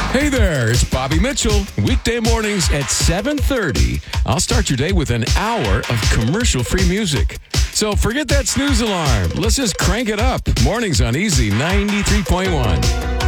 Hey there, it's Bobby Mitchell. Weekday mornings at 7:30. I'll start your day with an hour of commercial-free music. So forget that snooze alarm. Let's just crank it up. Mornings on Easy 93.1.